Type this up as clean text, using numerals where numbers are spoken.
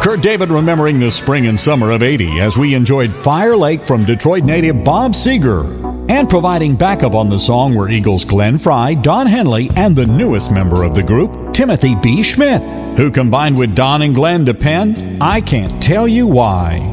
Kurt David remembering the spring and summer of '80 as we enjoyed Fire Lake from Detroit native Bob Seger. And providing backup on the song were Eagles' Glenn Frey, Don Henley, and the newest member of the group, Timothy B. Schmidt, who combined with Don and Glenn to pen I Can't Tell You Why.